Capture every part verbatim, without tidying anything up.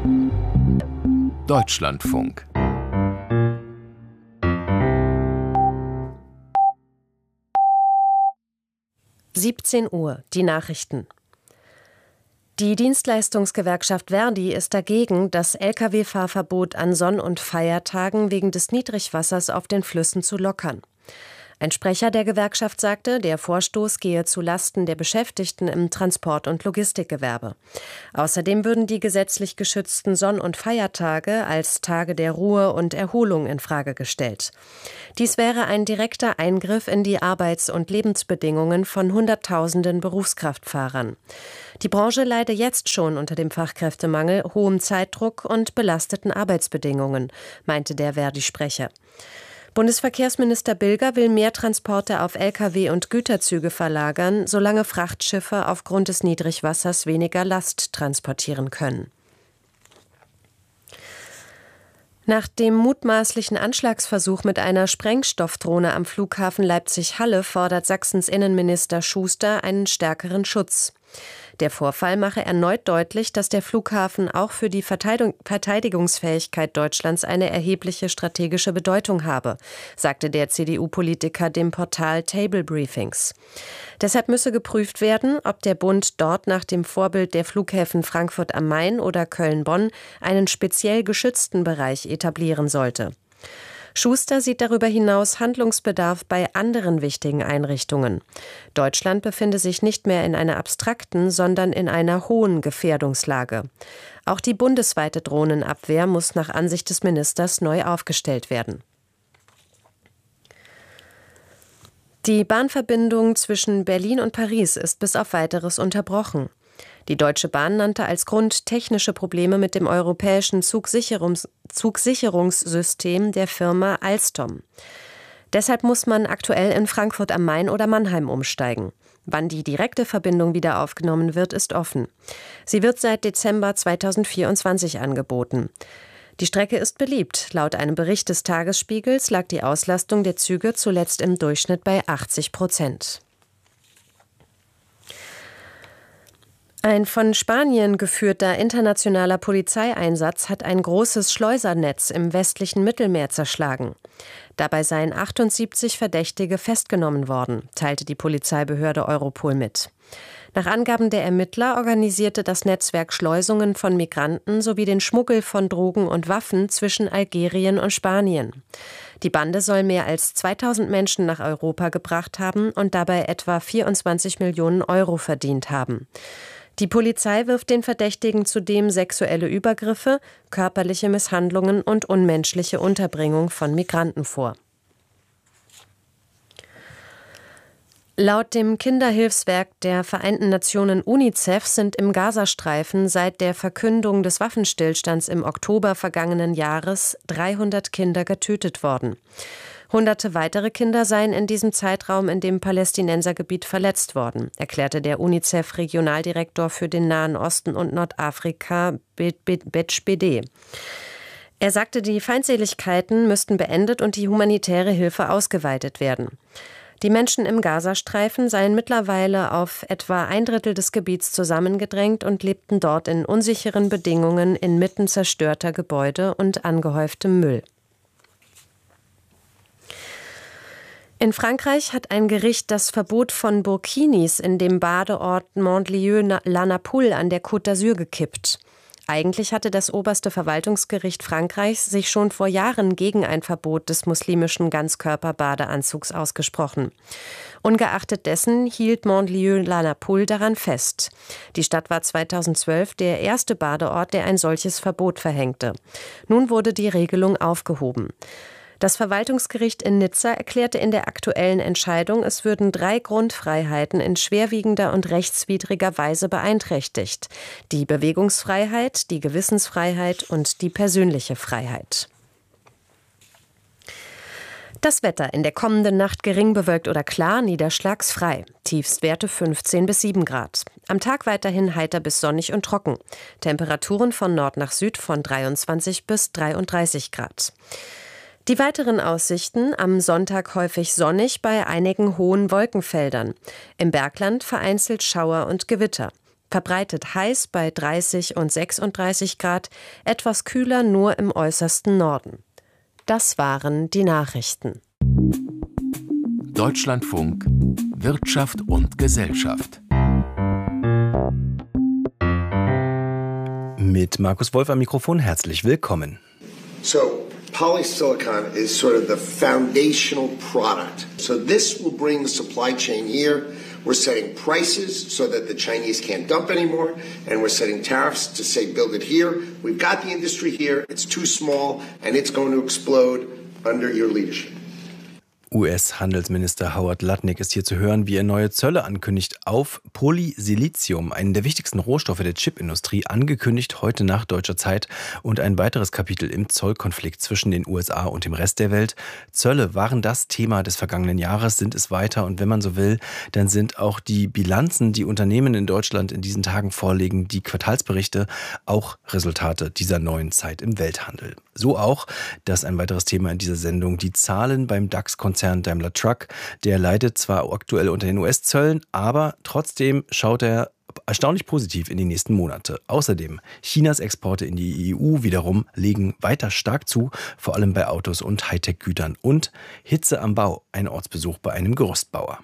Deutschlandfunk. siebzehn Uhr, die Nachrichten. Die Dienstleistungsgewerkschaft ver.di ist dagegen, das L K W-Fahrverbot an Sonn- und Feiertagen wegen des Niedrigwassers auf den Flüssen zu lockern. Ein Sprecher der Gewerkschaft sagte, der Vorstoß gehe zu Lasten der Beschäftigten im Transport- und Logistikgewerbe. Außerdem würden die gesetzlich geschützten Sonn- und Feiertage als Tage der Ruhe und Erholung in Frage gestellt. Dies wäre ein direkter Eingriff in die Arbeits- und Lebensbedingungen von Hunderttausenden Berufskraftfahrern. Die Branche leide jetzt schon unter dem Fachkräftemangel, hohem Zeitdruck und belasteten Arbeitsbedingungen, meinte der ver.di-Sprecher. Bundesverkehrsminister Bilger will mehr Transporte auf L K W und Güterzüge verlagern, solange Frachtschiffe aufgrund des Niedrigwassers weniger Last transportieren können. Nach dem mutmaßlichen Anschlagsversuch mit einer Sprengstoffdrohne am Flughafen Leipzig-Halle fordert Sachsens Innenminister Schuster einen stärkeren Schutz. Der Vorfall mache erneut deutlich, dass der Flughafen auch für die Verteidigungsfähigkeit Deutschlands eine erhebliche strategische Bedeutung habe, sagte der C D U-Politiker dem Portal Table Briefings. Deshalb müsse geprüft werden, ob der Bund dort nach dem Vorbild der Flughäfen Frankfurt am Main oder Köln-Bonn einen speziell geschützten Bereich etablieren sollte. Schuster sieht darüber hinaus Handlungsbedarf bei anderen wichtigen Einrichtungen. Deutschland befinde sich nicht mehr in einer abstrakten, sondern in einer hohen Gefährdungslage. Auch die bundesweite Drohnenabwehr muss nach Ansicht des Ministers neu aufgestellt werden. Die Bahnverbindung zwischen Berlin und Paris ist bis auf Weiteres unterbrochen. Die Deutsche Bahn nannte als Grund technische Probleme mit dem europäischen Zugsicherungs- Zugsicherungssystem der Firma Alstom. Deshalb muss man aktuell in Frankfurt am Main oder Mannheim umsteigen. Wann die direkte Verbindung wieder aufgenommen wird, ist offen. Sie wird seit Dezember zweitausendvierundzwanzig angeboten. Die Strecke ist beliebt. Laut einem Bericht des Tagesspiegels lag die Auslastung der Züge zuletzt im Durchschnitt bei achtzig Prozent. Ein von Spanien geführter internationaler Polizeieinsatz hat ein großes Schleusernetz im westlichen Mittelmeer zerschlagen. Dabei seien achtundsiebzig Verdächtige festgenommen worden, teilte die Polizeibehörde Europol mit. Nach Angaben der Ermittler organisierte das Netzwerk Schleusungen von Migranten sowie den Schmuggel von Drogen und Waffen zwischen Algerien und Spanien. Die Bande soll mehr als zweitausend Menschen nach Europa gebracht haben und dabei etwa vierundzwanzig Millionen Euro verdient haben. Die Polizei wirft den Verdächtigen zudem sexuelle Übergriffe, körperliche Misshandlungen und unmenschliche Unterbringung von Migranten vor. Laut dem Kinderhilfswerk der Vereinten Nationen UNICEF sind im Gazastreifen seit der Verkündung des Waffenstillstands im Oktober vergangenen Jahres dreihundert Kinder getötet worden. Hunderte weitere Kinder seien in diesem Zeitraum in dem Palästinensergebiet verletzt worden, erklärte der UNICEF-Regionaldirektor für den Nahen Osten und Nordafrika, Betsch Bede. Er sagte, die Feindseligkeiten müssten beendet und die humanitäre Hilfe ausgeweitet werden. Die Menschen im Gazastreifen seien mittlerweile auf etwa ein Drittel des Gebiets zusammengedrängt und lebten dort in unsicheren Bedingungen inmitten zerstörter Gebäude und angehäuftem Müll. In Frankreich hat ein Gericht das Verbot von Burkinis in dem Badeort Mandelieu-la-Napoule an der Côte d'Azur gekippt. Eigentlich hatte das oberste Verwaltungsgericht Frankreichs sich schon vor Jahren gegen ein Verbot des muslimischen Ganzkörper-Badeanzugs ausgesprochen. Ungeachtet dessen hielt Mandelieu-la-Napoule daran fest. Die Stadt war zweitausendzwölf der erste Badeort, der ein solches Verbot verhängte. Nun wurde die Regelung aufgehoben. Das Verwaltungsgericht in Nizza erklärte in der aktuellen Entscheidung, es würden drei Grundfreiheiten in schwerwiegender und rechtswidriger Weise beeinträchtigt: die Bewegungsfreiheit, die Gewissensfreiheit und die persönliche Freiheit. Das Wetter: in der kommenden Nacht gering bewölkt oder klar, niederschlagsfrei. Tiefstwerte fünfzehn bis sieben Grad. Am Tag weiterhin heiter bis sonnig und trocken. Temperaturen von Nord nach Süd von dreiundzwanzig bis dreiunddreißig Grad. Die weiteren Aussichten: am Sonntag häufig sonnig bei einigen hohen Wolkenfeldern. Im Bergland vereinzelt Schauer und Gewitter. verbreitet heiß bei dreißig und sechsunddreißig Grad, etwas kühler nur im äußersten Norden. Das waren die Nachrichten. Deutschlandfunk Wirtschaft und Gesellschaft. Mit Markus Wolf am Mikrofon, herzlich willkommen. So, polysilicon is sort of the foundational product. So this will bring the supply chain here. We're setting prices so that the Chinese can't dump anymore, and we're setting tariffs to say build it here. We've got the industry here. It's too small, and it's going to explode under your leadership. U S-Handelsminister Howard Lutnick ist hier zu hören, wie er neue Zölle ankündigt auf Polysilizium, einen der wichtigsten Rohstoffe der Chipindustrie, angekündigt heute nach deutscher Zeit und ein weiteres Kapitel im Zollkonflikt zwischen den U S A und dem Rest der Welt. Zölle waren das Thema des vergangenen Jahres, sind es weiter und wenn man so will, dann sind auch die Bilanzen, die Unternehmen in Deutschland in diesen Tagen vorlegen, die Quartalsberichte, auch Resultate dieser neuen Zeit im Welthandel. So auch, das ist ein weiteres Thema in dieser Sendung, die Zahlen beim DAX-Konzern Daimler Truck. Der leidet zwar aktuell unter den U S-Zöllen, aber trotzdem schaut er erstaunlich positiv in die nächsten Monate. Außerdem, Chinas Exporte in die E U wiederum legen weiter stark zu, vor allem bei Autos und Hightech-Gütern. Und Hitze am Bau, ein Ortsbesuch bei einem Gerüstbauer.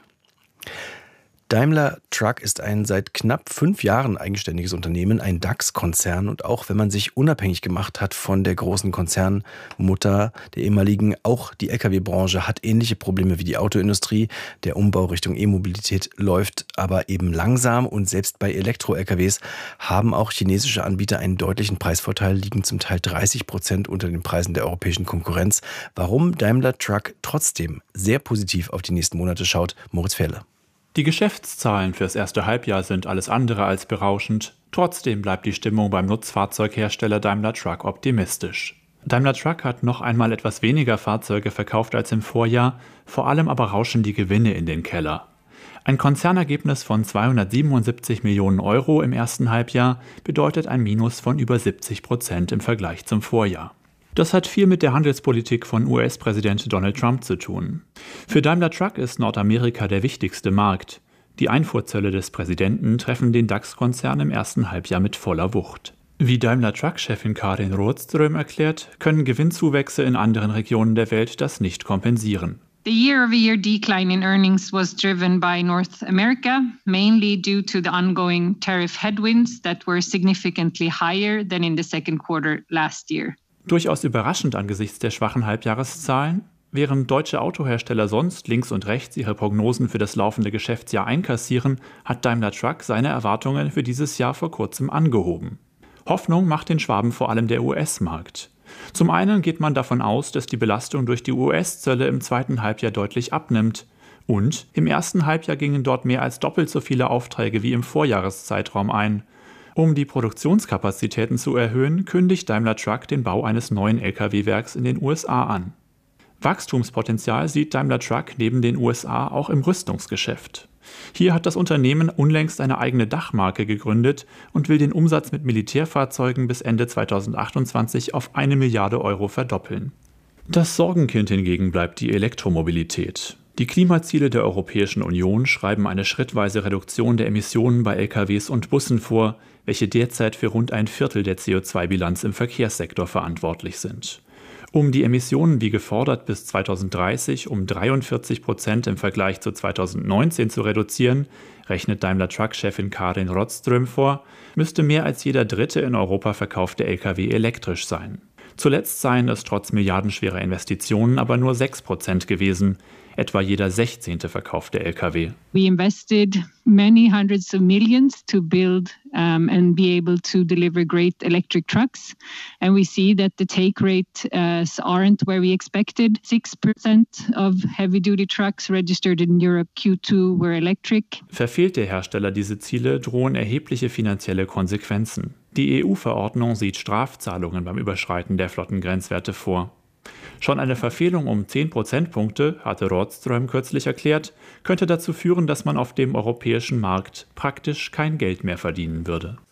Daimler Truck ist ein seit knapp fünf Jahren eigenständiges Unternehmen, ein DAX-Konzern. Und auch wenn man sich unabhängig gemacht hat von der großen Konzernmutter der ehemaligen, auch die L K W-Branche hat ähnliche Probleme wie die Autoindustrie. Der Umbau Richtung E-Mobilität läuft aber eben langsam. Und selbst bei Elektro-L K Ws haben auch chinesische Anbieter einen deutlichen Preisvorteil, liegen zum Teil dreißig Prozent unter den Preisen der europäischen Konkurrenz. Warum Daimler Truck trotzdem sehr positiv auf die nächsten Monate schaut, Moritz Fährle. Die Geschäftszahlen fürs erste Halbjahr sind alles andere als berauschend. Trotzdem bleibt die Stimmung beim Nutzfahrzeughersteller Daimler Truck optimistisch. Daimler Truck hat noch einmal etwas weniger Fahrzeuge verkauft als im Vorjahr, vor allem aber rauschen die Gewinne in den Keller. Ein Konzernergebnis von zweihundertsiebenundsiebzig Millionen Euro im ersten Halbjahr bedeutet ein Minus von über siebzig Prozent im Vergleich zum Vorjahr. Das hat viel mit der Handelspolitik von U S-Präsident Donald Trump zu tun. Für Daimler Truck ist Nordamerika der wichtigste Markt. Die Einfuhrzölle des Präsidenten treffen den DAX-Konzern im ersten Halbjahr mit voller Wucht. Wie Daimler Truck-Chefin Karin Rådström erklärt, können Gewinnzuwächse in anderen Regionen der Welt das nicht kompensieren. The year-over-year decline in earnings was driven by North America, mainly due to the ongoing tariff headwinds that were significantly higher than in the second quarter last year. Durchaus überraschend angesichts der schwachen Halbjahreszahlen. Während deutsche Autohersteller sonst links und rechts ihre Prognosen für das laufende Geschäftsjahr einkassieren, hat Daimler Truck seine Erwartungen für dieses Jahr vor kurzem angehoben. Hoffnung macht den Schwaben vor allem der U S-Markt. Zum einen geht man davon aus, dass die Belastung durch die U S-Zölle im zweiten Halbjahr deutlich abnimmt. Und im ersten Halbjahr gingen dort mehr als doppelt so viele Aufträge wie im Vorjahreszeitraum ein. Um die Produktionskapazitäten zu erhöhen, kündigt Daimler Truck den Bau eines neuen L K W-Werks in den U S A an. Wachstumspotenzial sieht Daimler Truck neben den U S A auch im Rüstungsgeschäft. Hier hat das Unternehmen unlängst eine eigene Dachmarke gegründet und will den Umsatz mit Militärfahrzeugen bis Ende zweitausendachtundzwanzig auf eine Milliarde Euro verdoppeln. Das Sorgenkind hingegen bleibt die Elektromobilität. Die Klimaziele der Europäischen Union schreiben eine schrittweise Reduktion der Emissionen bei L K Ws und Bussen vor, welche derzeit für rund ein Viertel der C O zwei Bilanz im Verkehrssektor verantwortlich sind. Um die Emissionen wie gefordert bis zweitausenddreißig um dreiundvierzig Prozent im Vergleich zu zweitausendneunzehn zu reduzieren, rechnet Daimler Truck-Chefin Karin Rådström vor, müsste mehr als jeder dritte in Europa verkaufte L K W elektrisch sein. Zuletzt seien es trotz milliardenschwerer Investitionen aber nur sechs Prozent gewesen, etwa jeder sechzehnte verkaufte L K W. We invested many hundreds of millions to build um, and be able to deliver great electric trucks. And we see that the take rates uh, aren't where we expected. six percent of heavy-duty trucks registered in Europe Q two were electric. Verfehlt der Hersteller diese Ziele, drohen erhebliche finanzielle Konsequenzen. Die E U-Verordnung sieht Strafzahlungen beim Überschreiten der Flottengrenzwerte vor. Schon eine Verfehlung um zehn Prozentpunkte, hatte Rådström kürzlich erklärt, könnte dazu führen, dass man auf dem europäischen Markt praktisch kein Geld mehr verdienen würde.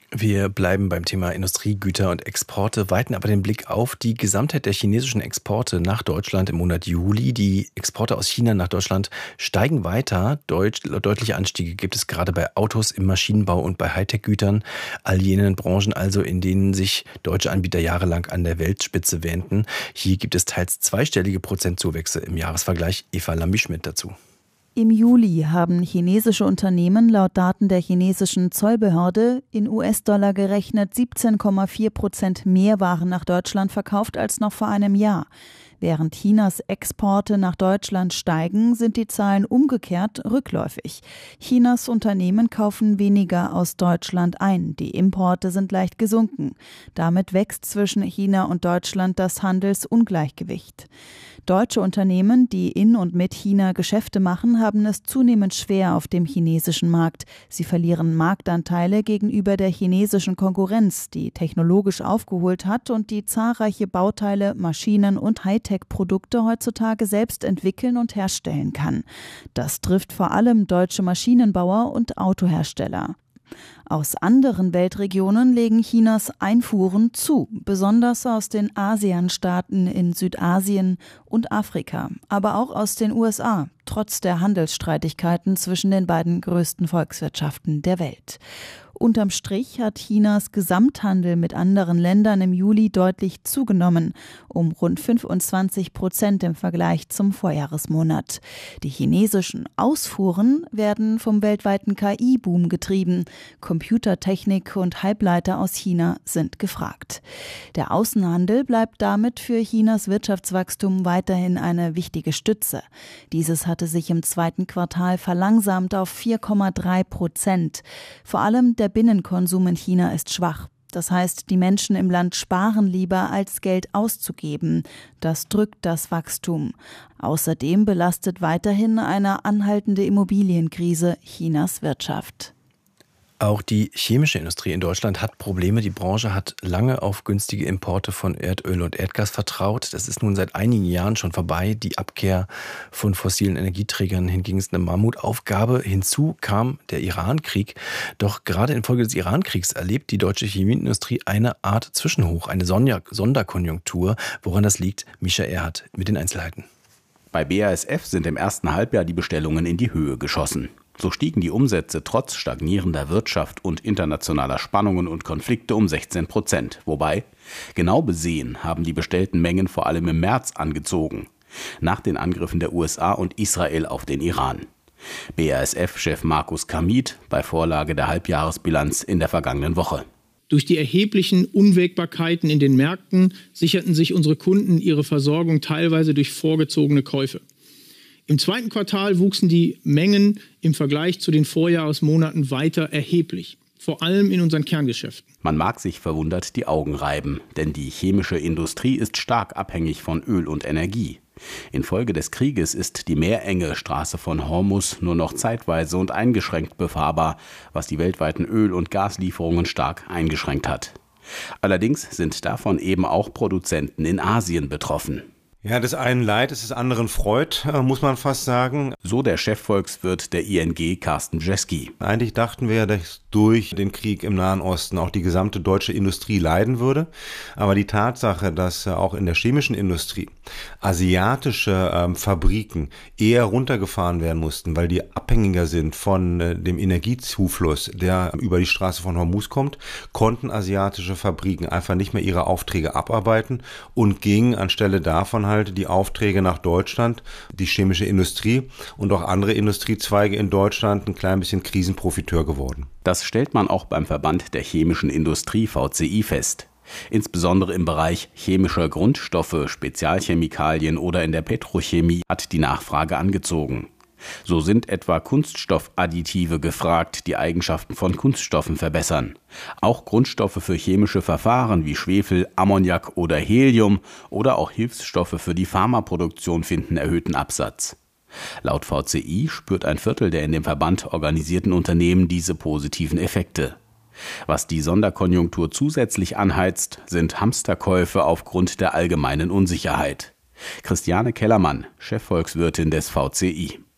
Wir bleiben beim Thema Industriegüter und Exporte, weiten aber den Blick auf die Gesamtheit der chinesischen Exporte nach Deutschland im Monat Juli. Die Exporte aus China nach Deutschland steigen weiter. Deut- deutliche Anstiege gibt es gerade bei Autos, im Maschinenbau und bei Hightech-Gütern. All jenen Branchen also, in denen sich deutsche Anbieter jahrelang an der Weltspitze wähnten. Hier gibt es teils zweistellige Prozentzuwächse im Jahresvergleich. Eva Lambi-Schmidt dazu. Im Juli haben chinesische Unternehmen laut Daten der chinesischen Zollbehörde in U S-Dollar gerechnet siebzehn Komma vier Prozent mehr Waren nach Deutschland verkauft als noch vor einem Jahr. Während Chinas Exporte nach Deutschland steigen, sind die Zahlen umgekehrt rückläufig. Chinas Unternehmen kaufen weniger aus Deutschland ein. Die Importe sind leicht gesunken. Damit wächst zwischen China und Deutschland das Handelsungleichgewicht. Deutsche Unternehmen, die in und mit China Geschäfte machen, haben es zunehmend schwer auf dem chinesischen Markt. Sie verlieren Marktanteile gegenüber der chinesischen Konkurrenz, die technologisch aufgeholt hat und die zahlreiche Bauteile, Maschinen und Hightech-Produkte heutzutage selbst entwickeln und herstellen kann. Das trifft vor allem deutsche Maschinenbauer und Autohersteller. Aus anderen Weltregionen legen Chinas Einfuhren zu, besonders aus den ASEAN-Staaten in Südasien und Afrika, aber auch aus den U S A, trotz der Handelsstreitigkeiten zwischen den beiden größten Volkswirtschaften der Welt. Unterm Strich hat Chinas Gesamthandel mit anderen Ländern im Juli deutlich zugenommen, um rund fünfundzwanzig Prozent im Vergleich zum Vorjahresmonat. Die chinesischen Ausfuhren werden vom weltweiten K I-Boom getrieben. Computertechnik und Halbleiter aus China sind gefragt. Der Außenhandel bleibt damit für Chinas Wirtschaftswachstum weiterhin eine wichtige Stütze. Dieses hatte sich im zweiten Quartal verlangsamt auf vier Komma drei Prozent. Vor allem der Der Binnenkonsum in China ist schwach. Das heißt, die Menschen im Land sparen lieber, als Geld auszugeben. Das drückt das Wachstum. Außerdem belastet weiterhin eine anhaltende Immobilienkrise Chinas Wirtschaft. Auch die chemische Industrie in Deutschland hat Probleme. Die Branche hat lange auf günstige Importe von Erdöl und Erdgas vertraut. Das ist nun seit einigen Jahren schon vorbei. Die Abkehr von fossilen Energieträgern hingegen ist eine Mammutaufgabe. Hinzu kam der Irankrieg. Doch gerade infolge des Irankriegs erlebt die deutsche Chemieindustrie eine Art Zwischenhoch, eine Sonderkonjunktur. Woran das liegt, Mischa Erhardt mit den Einzelheiten. Bei B A S F sind im ersten Halbjahr die Bestellungen in die Höhe geschossen. So stiegen die Umsätze trotz stagnierender Wirtschaft und internationaler Spannungen und Konflikte um sechzehn Prozent. Wobei, genau besehen, haben die bestellten Mengen vor allem im März angezogen, nach den Angriffen der U S A und Israel auf den Iran. B A S F-Chef Markus Kamit bei Vorlage der Halbjahresbilanz in der vergangenen Woche. Durch die erheblichen Unwägbarkeiten in den Märkten sicherten sich unsere Kunden ihre Versorgung teilweise durch vorgezogene Käufe. Im zweiten Quartal wuchsen die Mengen im Vergleich zu den Vorjahresmonaten weiter erheblich, vor allem in unseren Kerngeschäften. Man mag sich verwundert die Augen reiben, denn die chemische Industrie ist stark abhängig von Öl und Energie. Infolge des Krieges ist die meerenge Straße von Hormuz nur noch zeitweise und eingeschränkt befahrbar, was die weltweiten Öl- und Gaslieferungen stark eingeschränkt hat. Allerdings sind davon eben auch Produzenten in Asien betroffen. Ja, des einen Leid, es des anderen Freud, muss man fast sagen. So der Chefvolkswirt der I N G, Carsten Jeski. Eigentlich dachten wir, dass durch den Krieg im Nahen Osten auch die gesamte deutsche Industrie leiden würde. Aber die Tatsache, dass auch in der chemischen Industrie asiatische ähm, Fabriken eher runtergefahren werden mussten, weil die abhängiger sind von äh, dem Energiezufluss, der über die Straße von Hormuz kommt, konnten asiatische Fabriken einfach nicht mehr ihre Aufträge abarbeiten und gingen anstelle davon halt die Aufträge nach Deutschland, die chemische Industrie und auch andere Industriezweige in Deutschland ein klein bisschen Krisenprofiteur geworden. Das stellt man auch beim Verband der chemischen Industrie V C I fest. Insbesondere im Bereich chemischer Grundstoffe, Spezialchemikalien oder in der Petrochemie hat die Nachfrage angezogen. So sind etwa Kunststoffadditive gefragt, die Eigenschaften von Kunststoffen verbessern. Auch Grundstoffe für chemische Verfahren wie Schwefel, Ammoniak oder Helium oder auch Hilfsstoffe für die Pharmaproduktion finden erhöhten Absatz. Laut V C I spürt ein Viertel der in dem Verband organisierten Unternehmen diese positiven Effekte. Was die Sonderkonjunktur zusätzlich anheizt, sind Hamsterkäufe aufgrund der allgemeinen Unsicherheit. Christiane Kellermann, Chefvolkswirtin des V C I.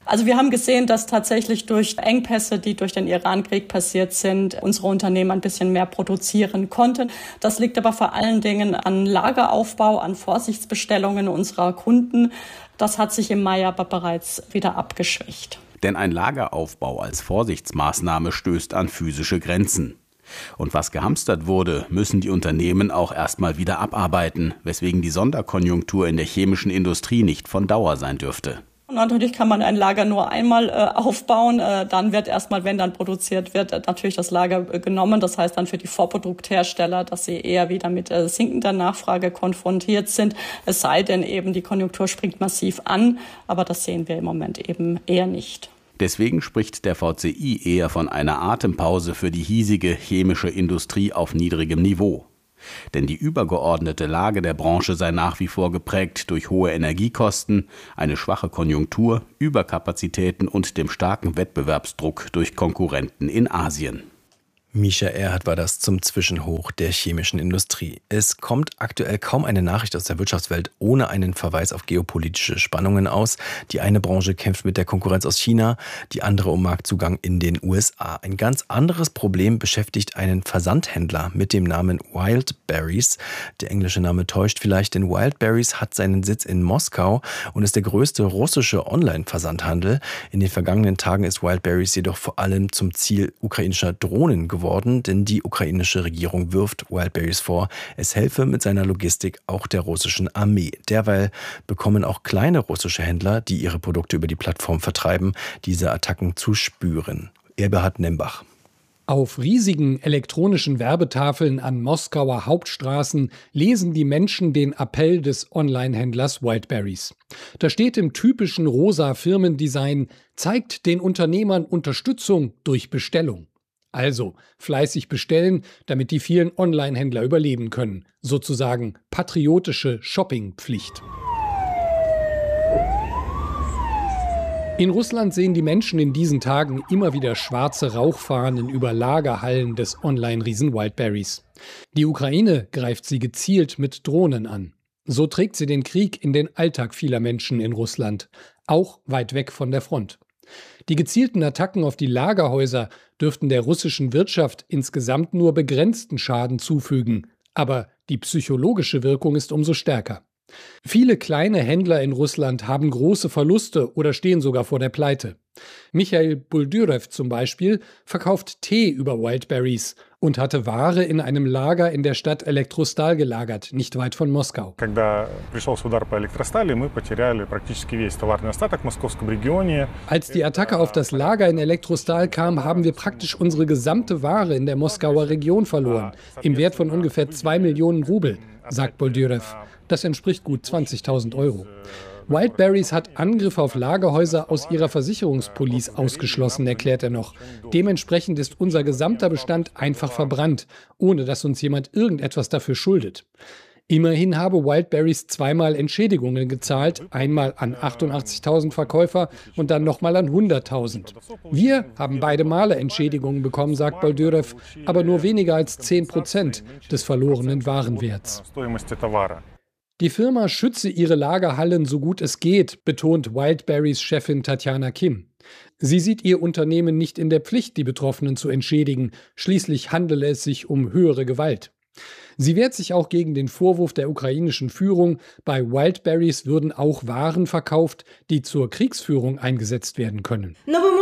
Also wir haben gesehen, dass tatsächlich durch Engpässe, die durch den Irankrieg passiert sind, unsere Unternehmen ein bisschen mehr produzieren konnten. Das liegt aber vor allen Dingen an Lageraufbau, an Vorsichtsbestellungen unserer Kunden. Das hat sich im Mai aber bereits wieder abgeschwächt. Denn ein Lageraufbau als Vorsichtsmaßnahme stößt an physische Grenzen. Und was gehamstert wurde, müssen die Unternehmen auch erstmal wieder abarbeiten, weswegen die Sonderkonjunktur in der chemischen Industrie nicht von Dauer sein dürfte. Und natürlich kann man ein Lager nur einmal äh, aufbauen. Äh, dann wird erstmal, wenn dann produziert wird, äh, natürlich das Lager äh, genommen. Das heißt dann für die Vorprodukthersteller, dass sie eher wieder mit äh, sinkender Nachfrage konfrontiert sind. Es sei denn eben, die Konjunktur springt massiv an. Aber das sehen wir im Moment eben eher nicht. Deswegen spricht der V C I eher von einer Atempause für die hiesige chemische Industrie auf niedrigem Niveau. Denn die übergeordnete Lage der Branche sei nach wie vor geprägt durch hohe Energiekosten, eine schwache Konjunktur, Überkapazitäten und dem starken Wettbewerbsdruck durch Konkurrenten in Asien. Mischa Erhardt war das zum Zwischenhoch der chemischen Industrie. Es kommt aktuell kaum eine Nachricht aus der Wirtschaftswelt ohne einen Verweis auf geopolitische Spannungen aus. Die eine Branche kämpft mit der Konkurrenz aus China, die andere um Marktzugang in den U S A. Ein ganz anderes Problem beschäftigt einen Versandhändler mit dem Namen Wildberries. Der englische Name täuscht vielleicht, denn Wildberries hat seinen Sitz in Moskau und ist der größte russische Online-Versandhandel. In den vergangenen Tagen ist Wildberries jedoch vor allem zum Ziel ukrainischer Drohnen geworden. geworden, denn die ukrainische Regierung wirft Wildberries vor, es helfe mit seiner Logistik auch der russischen Armee. Derweil bekommen auch kleine russische Händler, die ihre Produkte über die Plattform vertreiben, diese Attacken zu spüren. Eberhard Nembach. Auf riesigen elektronischen Werbetafeln an Moskauer Hauptstraßen lesen die Menschen den Appell des Online-Händlers Wildberries. Da steht im typischen rosa Firmendesign: zeigt den Unternehmern Unterstützung durch Bestellung. Also fleißig bestellen, damit die vielen Online-Händler überleben können. Sozusagen patriotische Shoppingpflicht. In Russland sehen die Menschen in diesen Tagen immer wieder schwarze Rauchfahnen über Lagerhallen des Online-Riesen Wildberries. Die Ukraine greift sie gezielt mit Drohnen an. So trägt sie den Krieg in den Alltag vieler Menschen in Russland, auch weit weg von der Front. Die gezielten Attacken auf die Lagerhäuser dürften der russischen Wirtschaft insgesamt nur begrenzten Schaden zufügen, aber die psychologische Wirkung ist umso stärker. Viele kleine Händler in Russland haben große Verluste oder stehen sogar vor der Pleite. Michail Buldyrev zum Beispiel verkauft Tee über Wildberries und hatte Ware in einem Lager in der Stadt Elektrostal gelagert, nicht weit von Moskau. Als die Attacke auf das Lager in Elektrostal kam, haben wir praktisch unsere gesamte Ware in der Moskauer Region verloren, im Wert von ungefähr zwei Millionen Rubel, sagt Buldyrev. Das entspricht gut zwanzigtausend Euro. Wildberries hat Angriffe auf Lagerhäuser aus ihrer Versicherungspolice ausgeschlossen, erklärt er noch. Dementsprechend ist unser gesamter Bestand einfach verbrannt, ohne dass uns jemand irgendetwas dafür schuldet. Immerhin habe Wildberries zweimal Entschädigungen gezahlt, einmal an achtundachtzigtausend Verkäufer und dann nochmal an hunderttausend. Wir haben beide Male Entschädigungen bekommen, sagt Buldyrev, aber nur weniger als zehn Prozent des verlorenen Warenwerts. Die Firma schütze ihre Lagerhallen so gut es geht, betont Wildberries Chefin Tatjana Kim. Sie sieht ihr Unternehmen nicht in der Pflicht, die Betroffenen zu entschädigen. Schließlich handele es sich um höhere Gewalt. Sie wehrt sich auch gegen den Vorwurf der ukrainischen Führung, bei Wildberries würden auch Waren verkauft, die zur Kriegsführung eingesetzt werden können.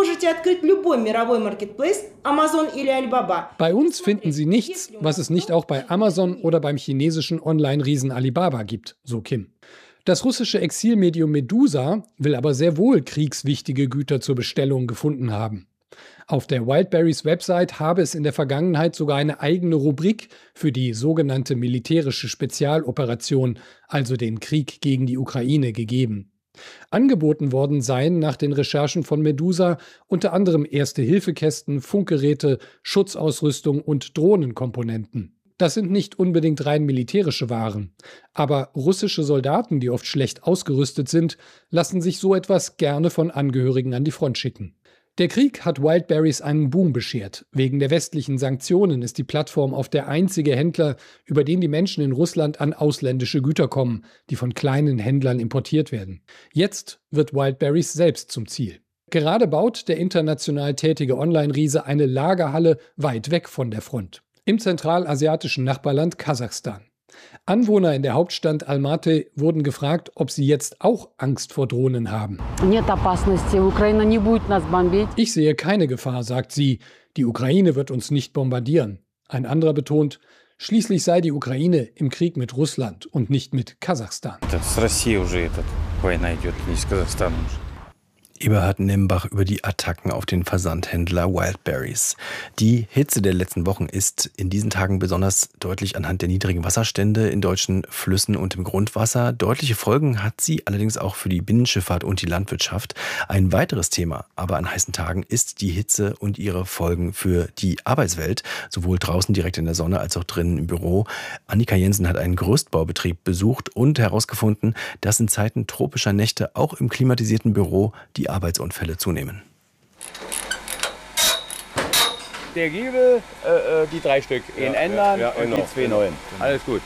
Bei uns finden Sie nichts, was es nicht auch bei Amazon oder beim chinesischen Online-Riesen Alibaba gibt, so Kim. Das russische Exilmedium Medusa will aber sehr wohl kriegswichtige Güter zur Bestellung gefunden haben. Auf der Wildberries Website habe es in der Vergangenheit sogar eine eigene Rubrik für die sogenannte militärische Spezialoperation, also den Krieg gegen die Ukraine, gegeben. Angeboten worden seien nach den Recherchen von Medusa unter anderem Erste-Hilfe-Kästen, Funkgeräte, Schutzausrüstung und Drohnenkomponenten. Das sind nicht unbedingt rein militärische Waren. Aber russische Soldaten, die oft schlecht ausgerüstet sind, lassen sich so etwas gerne von Angehörigen an die Front schicken. Der Krieg hat Wildberries einen Boom beschert. Wegen der westlichen Sanktionen ist die Plattform oft der einzige Händler, über den die Menschen in Russland an ausländische Güter kommen, die von kleinen Händlern importiert werden. Jetzt wird Wildberries selbst zum Ziel. Gerade baut der international tätige Online-Riese eine Lagerhalle weit weg von der Front, im zentralasiatischen Nachbarland Kasachstan. Anwohner in der Hauptstadt Almaty wurden gefragt, ob sie jetzt auch Angst vor Drohnen haben. Ich sehe keine Gefahr, sagt sie. Die Ukraine wird uns nicht bombardieren. Ein anderer betont, schließlich sei die Ukraine im Krieg mit Russland und nicht mit Kasachstan. Eberhard Nembach über die Attacken auf den Versandhändler Wildberries. Die Hitze der letzten Wochen ist in diesen Tagen besonders deutlich anhand der niedrigen Wasserstände in deutschen Flüssen und im Grundwasser. Deutliche Folgen hat sie allerdings auch für die Binnenschifffahrt und die Landwirtschaft. Ein weiteres Thema aber an heißen Tagen ist die Hitze und ihre Folgen für die Arbeitswelt, sowohl draußen direkt in der Sonne als auch drinnen im Büro. Annika Jensen hat einen Gerüstbaubetrieb besucht und herausgefunden, dass in Zeiten tropischer Nächte auch im klimatisierten Büro die Arbeitsunfälle zunehmen. Der Giebel, äh, die drei Stück, ihn ja, ändern ja, ja, und genau, die zwei neuen. Genau. Alles gut.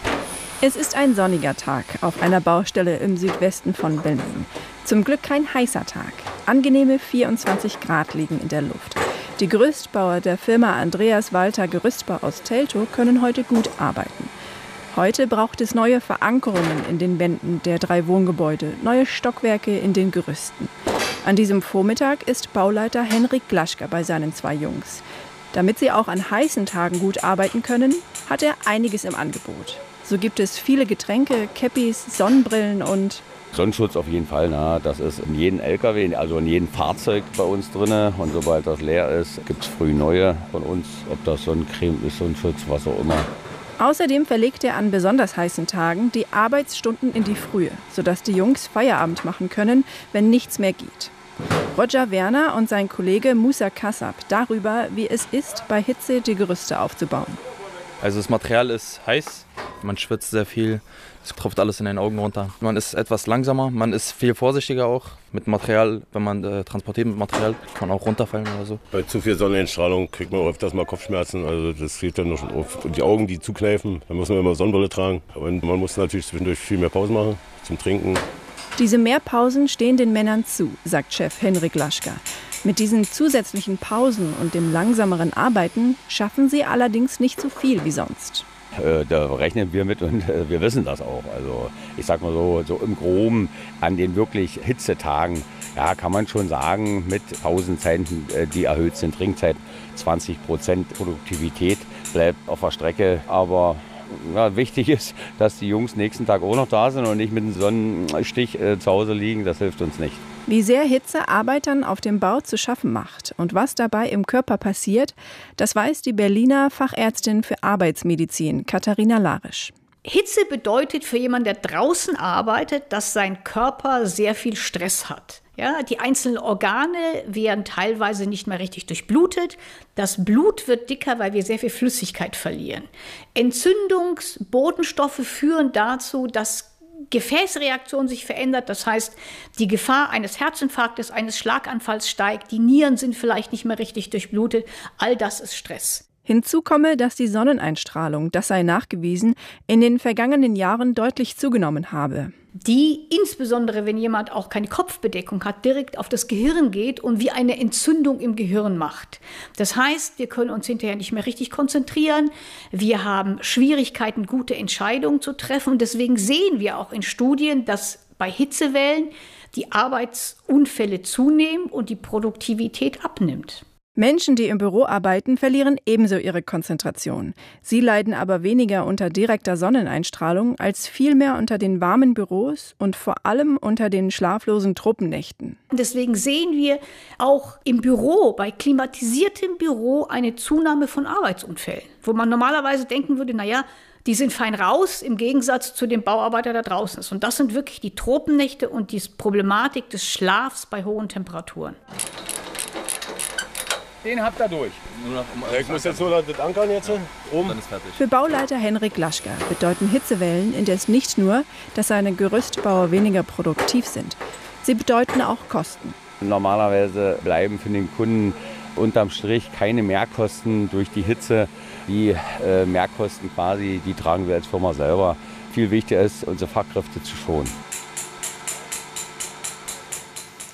Es ist ein sonniger Tag auf einer Baustelle im Südwesten von Berlin. Zum Glück kein heißer Tag. Angenehme vierundzwanzig Grad liegen in der Luft. Die Gerüstbauer der Firma Andreas Walter Gerüstbau aus Teltow können heute gut arbeiten. Heute braucht es neue Verankerungen in den Wänden der drei Wohngebäude, neue Stockwerke in den Gerüsten. An diesem Vormittag ist Bauleiter Henrik Glaschka bei seinen zwei Jungs. Damit sie auch an heißen Tagen gut arbeiten können, hat er einiges im Angebot. So gibt es viele Getränke, Käppis, Sonnenbrillen und Sonnenschutz auf jeden Fall, na, das ist in jedem L K W, also in jedem Fahrzeug bei uns drin. Und sobald das leer ist, gibt es früh neue von uns, ob das Sonnencreme ist, Sonnenschutz, was auch immer. Außerdem verlegt er an besonders heißen Tagen die Arbeitsstunden in die Frühe, sodass die Jungs Feierabend machen können, wenn nichts mehr geht. Roger Werner und sein Kollege Musa Kassab darüber, wie es ist, bei Hitze die Gerüste aufzubauen. Also das Material ist heiß, man schwitzt sehr viel, es tropft alles in den Augen runter. Man ist etwas langsamer, man ist viel vorsichtiger auch mit Material, wenn man äh, transportiert mit Material, kann auch runterfallen oder so. Bei zu viel Sonneneinstrahlung kriegt man öfters mal Kopfschmerzen, also das geht dann noch schon auf. Und die Augen, die zukneifen, dann muss man immer Sonnenbrille tragen. Und man muss natürlich zwischendurch viel mehr Pause machen zum Trinken. Diese Mehrpausen stehen den Männern zu, sagt Chef Henrik Glaschka. Mit diesen zusätzlichen Pausen und dem langsameren Arbeiten schaffen sie allerdings nicht so viel wie sonst. Da rechnen wir mit und wir wissen das auch. Also ich sag mal so, so im Groben an den wirklich Hitzetagen, ja, kann man schon sagen, mit Pausenzeiten, die erhöht sind, Trinkzeit, zwanzig Prozent Produktivität bleibt auf der Strecke. Aber ja, wichtig ist, dass die Jungs nächsten Tag auch noch da sind und nicht mit einem Sonnenstich äh, zu Hause liegen. Das hilft uns nicht. Wie sehr Hitze Arbeitern auf dem Bau zu schaffen macht und was dabei im Körper passiert, das weiß die Berliner Fachärztin für Arbeitsmedizin, Katharina Larisch. Hitze bedeutet für jemanden, der draußen arbeitet, dass sein Körper sehr viel Stress hat. Ja, die einzelnen Organe werden teilweise nicht mehr richtig durchblutet. Das Blut wird dicker, weil wir sehr viel Flüssigkeit verlieren. Entzündungsbotenstoffe führen dazu, dass Gefäßreaktion sich verändert. Das heißt, die Gefahr eines Herzinfarktes, eines Schlaganfalls steigt. Die Nieren sind vielleicht nicht mehr richtig durchblutet. All das ist Stress. Hinzu komme, dass die Sonneneinstrahlung, das sei nachgewiesen, in den vergangenen Jahren deutlich zugenommen habe. Die, insbesondere wenn jemand auch keine Kopfbedeckung hat, direkt auf das Gehirn geht und wie eine Entzündung im Gehirn macht. Das heißt, wir können uns hinterher nicht mehr richtig konzentrieren. Wir haben Schwierigkeiten, gute Entscheidungen zu treffen. Und deswegen sehen wir auch in Studien, dass bei Hitzewellen die Arbeitsunfälle zunehmen und die Produktivität abnimmt. Menschen, die im Büro arbeiten, verlieren ebenso ihre Konzentration. Sie leiden aber weniger unter direkter Sonneneinstrahlung als vielmehr unter den warmen Büros und vor allem unter den schlaflosen Truppennächten. Deswegen sehen wir auch im Büro, bei klimatisiertem Büro, eine Zunahme von Arbeitsunfällen, wo man normalerweise denken würde, naja, die sind fein raus, im Gegensatz zu dem Bauarbeiter, der draußen ist. Und das sind wirklich die Tropennächte und die Problematik des Schlafs bei hohen Temperaturen. Den habt ihr durch. Nur noch um ich muss jetzt nur das ankern jetzt um. Dann ist fertig. Für Bauleiter Henrik Glaschka bedeuten Hitzewellen indes nicht nur, dass seine Gerüstbauer weniger produktiv sind. Sie bedeuten auch Kosten. Normalerweise bleiben für den Kunden unterm Strich keine Mehrkosten durch die Hitze. Die äh, Mehrkosten quasi, die tragen wir als Firma selber. Viel wichtiger ist, unsere Fachkräfte zu schonen.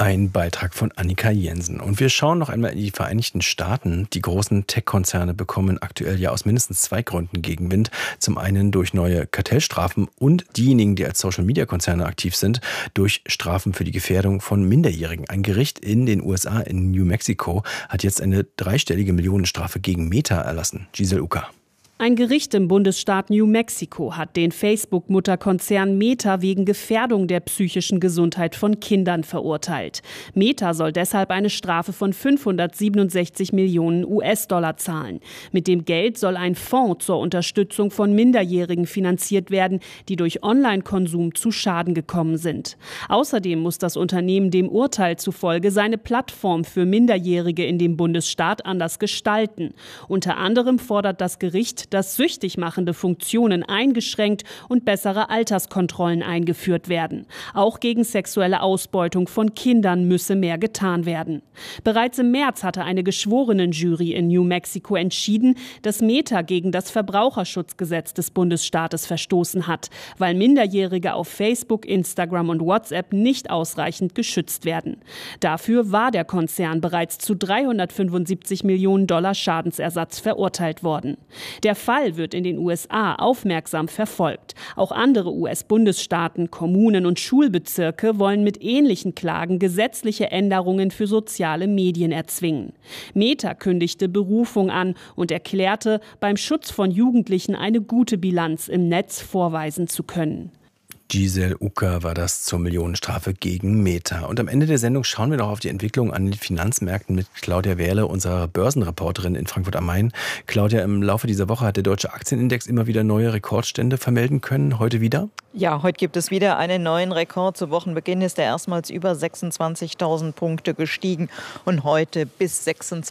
Ein Beitrag von Annika Jensen. Und wir schauen noch einmal in die Vereinigten Staaten. Die großen Tech-Konzerne bekommen aktuell ja aus mindestens zwei Gründen Gegenwind. Zum einen durch neue Kartellstrafen und diejenigen, die als Social-Media-Konzerne aktiv sind, durch Strafen für die Gefährdung von Minderjährigen. Ein Gericht in den U S A, in New Mexico, hat jetzt eine dreistellige Millionenstrafe gegen Meta erlassen. Giselle Ucker. Ein Gericht im Bundesstaat New Mexico hat den Facebook-Mutterkonzern Meta wegen Gefährdung der psychischen Gesundheit von Kindern verurteilt. Meta soll deshalb eine Strafe von fünfhundertsiebenundsechzig Millionen U S-Dollar zahlen. Mit dem Geld soll ein Fonds zur Unterstützung von Minderjährigen finanziert werden, die durch Online-Konsum zu Schaden gekommen sind. Außerdem muss das Unternehmen dem Urteil zufolge seine Plattform für Minderjährige in dem Bundesstaat anders gestalten. Unter anderem fordert das Gericht, dass süchtig machende Funktionen eingeschränkt und bessere Alterskontrollen eingeführt werden. Auch gegen sexuelle Ausbeutung von Kindern müsse mehr getan werden. Bereits im März hatte eine Geschworenenjury in New Mexico entschieden, dass Meta gegen das Verbraucherschutzgesetz des Bundesstaates verstoßen hat, weil Minderjährige auf Facebook, Instagram und WhatsApp nicht ausreichend geschützt werden. Dafür war der Konzern bereits zu dreihundertfünfundsiebzig Millionen Dollar Schadensersatz verurteilt worden. Der Fall wird in den U S A aufmerksam verfolgt. Auch andere U S-Bundesstaaten, Kommunen und Schulbezirke wollen mit ähnlichen Klagen gesetzliche Änderungen für soziale Medien erzwingen. Meta kündigte Berufung an und erklärte, beim Schutz von Jugendlichen eine gute Bilanz im Netz vorweisen zu können. Giselle Ucker war das zur Millionenstrafe gegen Meta. Und am Ende der Sendung schauen wir noch auf die Entwicklung an den Finanzmärkten mit Claudia Wehrle, unserer Börsenreporterin in Frankfurt am Main. Claudia, im Laufe dieser Woche hat der deutsche Aktienindex immer wieder neue Rekordstände vermelden können. Heute wieder? Ja, heute gibt es wieder einen neuen Rekord. Zu Wochenbeginn ist er erstmals über sechsundzwanzigtausend Punkte gestiegen und heute bis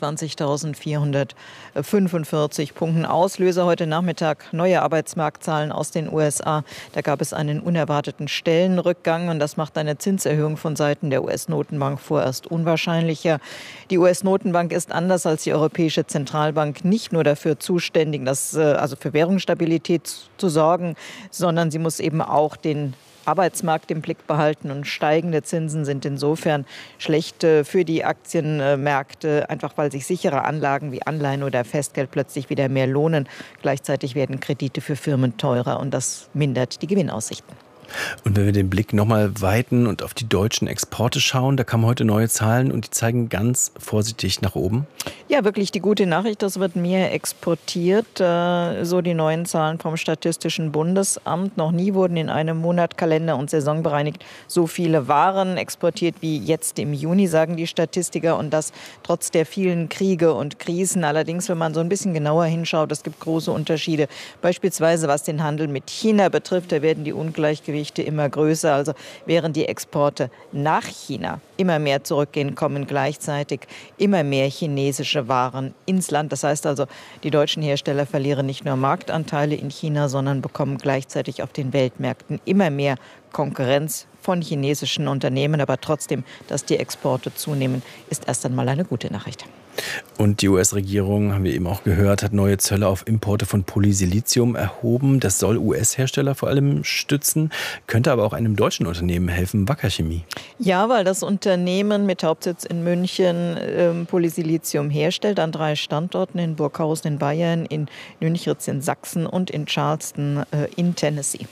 sechsundzwanzigtausendvierhundertfünfundvierzig Punkten. Auslöser heute Nachmittag neue Arbeitsmarktzahlen aus den U S A. Da gab es einen unerwarteten Stellenrückgang und das macht eine Zinserhöhung von Seiten der U S-Notenbank vorerst unwahrscheinlicher. Die U S-Notenbank ist anders als die Europäische Zentralbank nicht nur dafür zuständig, dass, also für Währungsstabilität zu sorgen, sondern sie muss eben auch den Arbeitsmarkt im Blick behalten und steigende Zinsen sind insofern schlecht für die Aktienmärkte, einfach weil sich sichere Anlagen wie Anleihen oder Festgeld plötzlich wieder mehr lohnen. Gleichzeitig werden Kredite für Firmen teurer und das mindert die Gewinnaussichten. Und wenn wir den Blick nochmal weiten und auf die deutschen Exporte schauen, da kamen heute neue Zahlen und die zeigen ganz vorsichtig nach oben. Ja, wirklich die gute Nachricht, das wird mehr exportiert, so die neuen Zahlen vom Statistischen Bundesamt. Noch nie wurden in einem Monat kalender- und saisonbereinigt so viele Waren exportiert wie jetzt im Juni, sagen die Statistiker. Und das trotz der vielen Kriege und Krisen. Allerdings, wenn man so ein bisschen genauer hinschaut, es gibt große Unterschiede. Beispielsweise was den Handel mit China betrifft, da werden die Ungleichgewichte immer größer. Also während die Exporte nach China immer mehr zurückgehen, kommen gleichzeitig immer mehr chinesische Waren ins Land. Das heißt also, die deutschen Hersteller verlieren nicht nur Marktanteile in China, sondern bekommen gleichzeitig auf den Weltmärkten immer mehr Konkurrenz von chinesischen Unternehmen. Aber trotzdem, dass die Exporte zunehmen, ist erst einmal eine gute Nachricht. Und die U S-Regierung, haben wir eben auch gehört, hat neue Zölle auf Importe von Polysilizium erhoben. Das soll U S-Hersteller vor allem stützen, könnte aber auch einem deutschen Unternehmen helfen, Wacker Chemie. Ja, weil das Unternehmen mit Hauptsitz in München äh, Polysilizium herstellt, an drei Standorten, in Burghausen in Bayern, in Nünchritz in Sachsen und in Charleston äh, in Tennessee.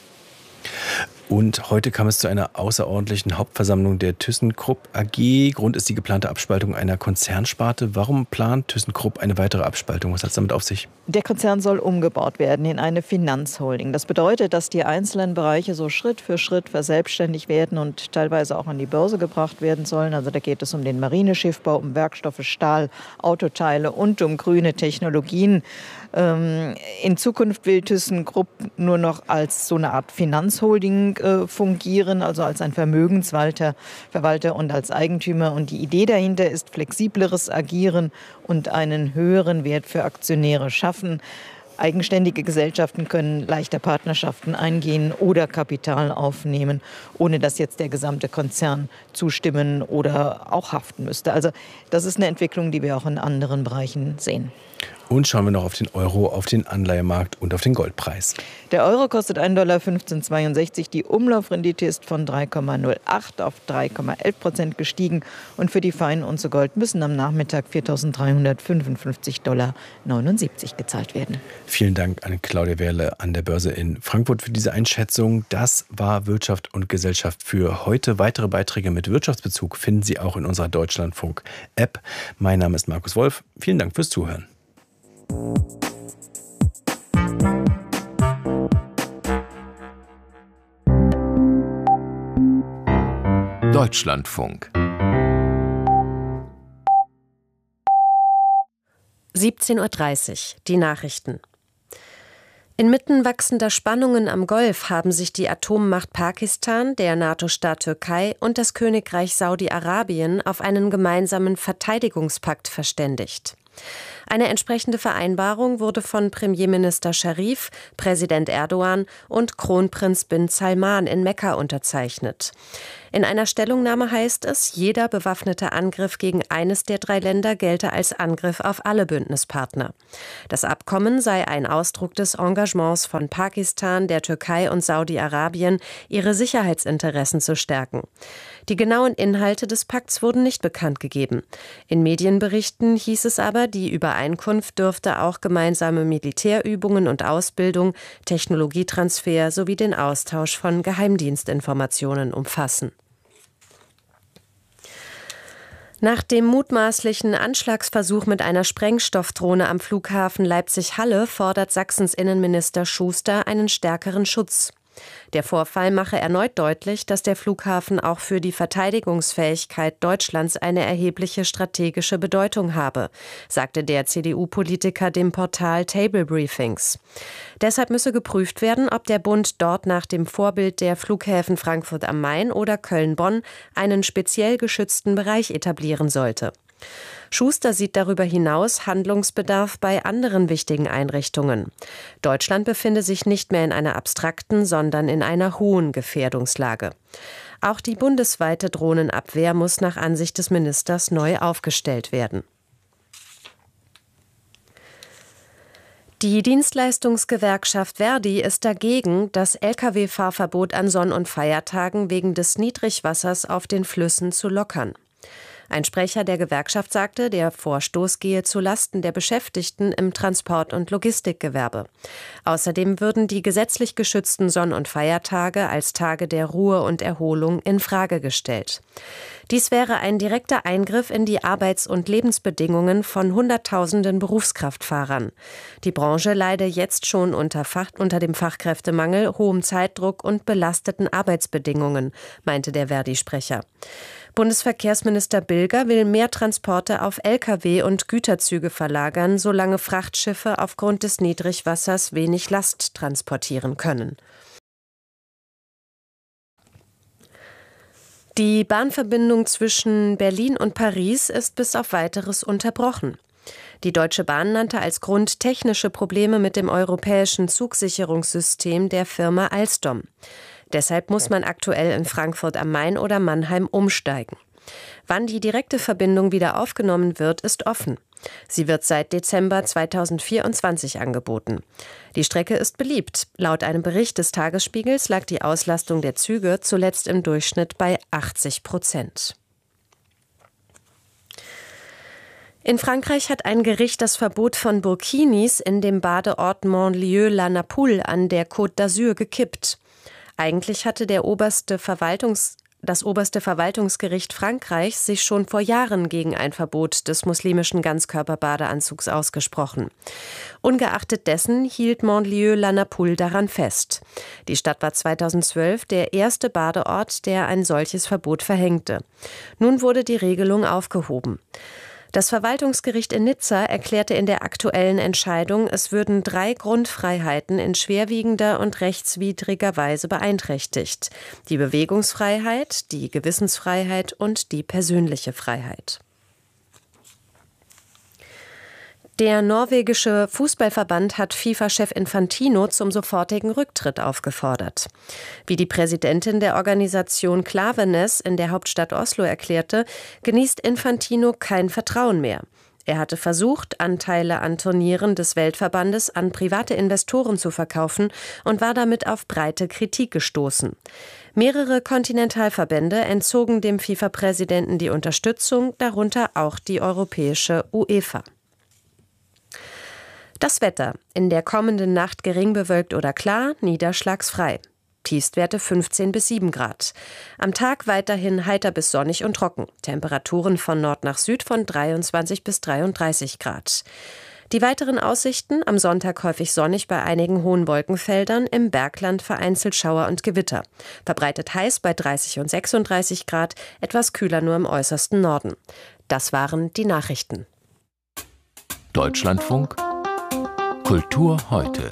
Und heute kam es zu einer außerordentlichen Hauptversammlung der ThyssenKrupp A G. Grund ist die geplante Abspaltung einer Konzernsparte. Warum plant ThyssenKrupp eine weitere Abspaltung? Was hat es damit auf sich? Der Konzern soll umgebaut werden in eine Finanzholding. Das bedeutet, dass die einzelnen Bereiche so Schritt für Schritt verselbstständigt werden und teilweise auch an die Börse gebracht werden sollen. Also da geht es um den Marineschiffbau, um Werkstoffe, Stahl, Autoteile und um grüne Technologien. In Zukunft will ThyssenKrupp nur noch als so eine Art Finanzholding äh, fungieren, also als ein Vermögensverwalter Verwalter und als Eigentümer. Und die Idee dahinter ist flexibleres Agieren und einen höheren Wert für Aktionäre schaffen. Eigenständige Gesellschaften können leichter Partnerschaften eingehen oder Kapital aufnehmen, ohne dass jetzt der gesamte Konzern zustimmen oder auch haften müsste. Also das ist eine Entwicklung, die wir auch in anderen Bereichen sehen. Und schauen wir noch auf den Euro, auf den Anleihemarkt und auf den Goldpreis. Der Euro kostet ein Dollar fünfzehn zweiundsechzig. Die Umlaufrendite ist von drei Komma null acht auf drei Komma elf Prozent gestiegen. Und für die Feinunze Gold müssen am Nachmittag viertausenddreihundertfünfundfünfzig Dollar neunundsiebzig gezahlt werden. Vielen Dank an Claudia Wehrle an der Börse in Frankfurt für diese Einschätzung. Das war Wirtschaft und Gesellschaft für heute. Weitere Beiträge mit Wirtschaftsbezug finden Sie auch in unserer Deutschlandfunk-App. Mein Name ist Markus Wolf. Vielen Dank fürs Zuhören. Deutschlandfunk. siebzehn Uhr dreißig, die Nachrichten. Inmitten wachsender Spannungen am Golf haben sich die Atommacht Pakistan, der NATO-Staat Türkei und das Königreich Saudi-Arabien auf einen gemeinsamen Verteidigungspakt verständigt. Eine entsprechende Vereinbarung wurde von Premierminister Scharif, Präsident Erdogan und Kronprinz bin Salman in Mekka unterzeichnet. In einer Stellungnahme heißt es, jeder bewaffnete Angriff gegen eines der drei Länder gelte als Angriff auf alle Bündnispartner. Das Abkommen sei ein Ausdruck des Engagements von Pakistan, der Türkei und Saudi-Arabien, ihre Sicherheitsinteressen zu stärken. Die genauen Inhalte des Pakts wurden nicht bekannt gegeben. In Medienberichten hieß es aber, die Übereinkunft dürfte auch gemeinsame Militärübungen und Ausbildung, Technologietransfer sowie den Austausch von Geheimdienstinformationen umfassen. Nach dem mutmaßlichen Anschlagsversuch mit einer Sprengstoffdrohne am Flughafen Leipzig-Halle fordert Sachsens Innenminister Schuster einen stärkeren Schutz. Der Vorfall mache erneut deutlich, dass der Flughafen auch für die Verteidigungsfähigkeit Deutschlands eine erhebliche strategische Bedeutung habe, sagte der C D U-Politiker dem Portal Table Briefings. Deshalb müsse geprüft werden, ob der Bund dort nach dem Vorbild der Flughäfen Frankfurt am Main oder Köln-Bonn einen speziell geschützten Bereich etablieren sollte. Schuster sieht darüber hinaus Handlungsbedarf bei anderen wichtigen Einrichtungen. Deutschland befinde sich nicht mehr in einer abstrakten, sondern in einer hohen Gefährdungslage. Auch die bundesweite Drohnenabwehr muss nach Ansicht des Ministers neu aufgestellt werden. Die Dienstleistungsgewerkschaft Verdi ist dagegen, das L K W-Fahrverbot an Sonn- und Feiertagen wegen des Niedrigwassers auf den Flüssen zu lockern. Ein Sprecher der Gewerkschaft sagte, der Vorstoß gehe zu Lasten der Beschäftigten im Transport- und Logistikgewerbe. Außerdem würden die gesetzlich geschützten Sonn- und Feiertage als Tage der Ruhe und Erholung in Frage gestellt. Dies wäre ein direkter Eingriff in die Arbeits- und Lebensbedingungen von Hunderttausenden Berufskraftfahrern. Die Branche leide jetzt schon unter, Fach- unter dem Fachkräftemangel, hohem Zeitdruck und belasteten Arbeitsbedingungen, meinte der Verdi-Sprecher. Bundesverkehrsminister Bilger will mehr Transporte auf L K W und Güterzüge verlagern, solange Frachtschiffe aufgrund des Niedrigwassers wenig Last transportieren können. Die Bahnverbindung zwischen Berlin und Paris ist bis auf Weiteres unterbrochen. Die Deutsche Bahn nannte als Grund technische Probleme mit dem europäischen Zugsicherungssystem der Firma Alstom. Deshalb muss man aktuell in Frankfurt am Main oder Mannheim umsteigen. Wann die direkte Verbindung wieder aufgenommen wird, ist offen. Sie wird seit Dezember zweitausendvierundzwanzig angeboten. Die Strecke ist beliebt. Laut einem Bericht des Tagesspiegels lag die Auslastung der Züge zuletzt im Durchschnitt bei achtzig Prozent. In Frankreich hat ein Gericht das Verbot von Burkinis in dem Badeort Montlieu-la-Napoule an der Côte d'Azur gekippt. Eigentlich hatte der oberste Verwaltungs das oberste Verwaltungsgericht Frankreichs sich schon vor Jahren gegen ein Verbot des muslimischen Ganzkörperbadeanzugs ausgesprochen. Ungeachtet dessen hielt Montlieu-la-Napoule daran fest. Die Stadt war zweitausendzwölf der erste Badeort, der ein solches Verbot verhängte. Nun wurde die Regelung aufgehoben. Das Verwaltungsgericht in Nizza erklärte in der aktuellen Entscheidung, es würden drei Grundfreiheiten in schwerwiegender und rechtswidriger Weise beeinträchtigt: die Bewegungsfreiheit, die Gewissensfreiheit und die persönliche Freiheit. Der norwegische Fußballverband hat FIFA-Chef Infantino zum sofortigen Rücktritt aufgefordert. Wie die Präsidentin der Organisation Klaveness in der Hauptstadt Oslo erklärte, genießt Infantino kein Vertrauen mehr. Er hatte versucht, Anteile an Turnieren des Weltverbandes an private Investoren zu verkaufen und war damit auf breite Kritik gestoßen. Mehrere Kontinentalverbände entzogen dem FIFA-Präsidenten die Unterstützung, darunter auch die europäische UEFA. Das Wetter. In der kommenden Nacht gering bewölkt oder klar, niederschlagsfrei. Tiefstwerte fünfzehn bis sieben Grad. Am Tag weiterhin heiter bis sonnig und trocken. Temperaturen von Nord nach Süd von dreiundzwanzig bis dreiunddreißig Grad. Die weiteren Aussichten: am Sonntag häufig sonnig bei einigen hohen Wolkenfeldern, im Bergland vereinzelt Schauer und Gewitter. Verbreitet heiß bei dreißig und sechsunddreißig Grad, etwas kühler nur im äußersten Norden. Das waren die Nachrichten. Deutschlandfunk Kultur heute.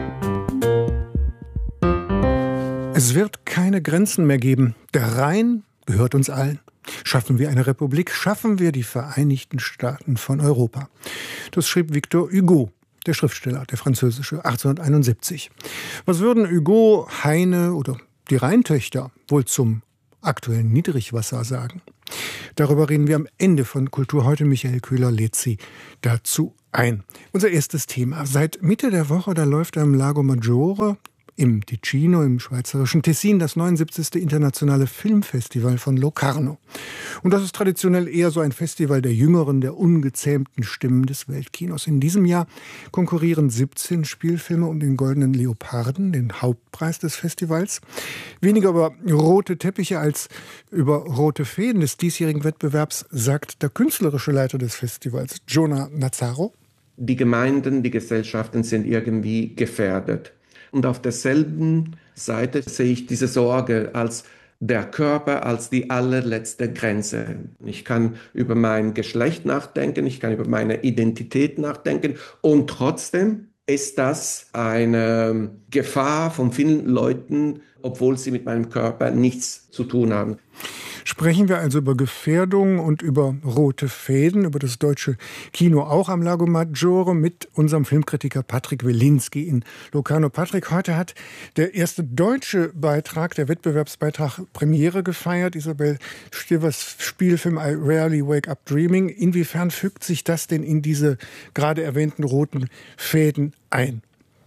Es wird keine Grenzen mehr geben. Der Rhein gehört uns allen. Schaffen wir eine Republik, schaffen wir die Vereinigten Staaten von Europa. Das schrieb Victor Hugo, der Schriftsteller, der französische, achtzehnhunderteinundsiebzig. Was würden Hugo, Heine oder die Rheintöchter wohl zum aktuellen Niedrigwasser sagen? Darüber reden wir am Ende von Kultur heute. Michael Köhler lädt Sie dazu ein. Unser erstes Thema. Seit Mitte der Woche, da läuft am Lago Maggiore im Ticino, im schweizerischen Tessin, das neunundsiebzigste internationale Filmfestival von Locarno. Und das ist traditionell eher so ein Festival der jüngeren, der ungezähmten Stimmen des Weltkinos. In diesem Jahr konkurrieren siebzehn Spielfilme um den Goldenen Leoparden, den Hauptpreis des Festivals. Weniger über rote Teppiche als über rote Fäden des diesjährigen Wettbewerbs sagt der künstlerische Leiter des Festivals, Jonah Nazzaro. Die Gemeinden, die Gesellschaften sind irgendwie gefährdet. Und auf derselben Seite sehe ich diese Sorge als der Körper als die allerletzte Grenze. Ich kann über mein Geschlecht nachdenken, ich kann über meine Identität nachdenken und trotzdem ist das eine Gefahr von vielen Leuten, obwohl sie mit meinem Körper nichts zu tun haben. Sprechen wir also über Gefährdung und über rote Fäden, über das deutsche Kino auch am Lago Maggiore mit unserem Filmkritiker Patrick Wilinski in Locarno. Patrick, heute hat der erste deutsche Beitrag, der Wettbewerbsbeitrag, Premiere gefeiert. Isabel Stivers Spielfilm I Rarely Wake Up Dreaming. Inwiefern fügt sich das denn in diese gerade erwähnten roten Fäden ein?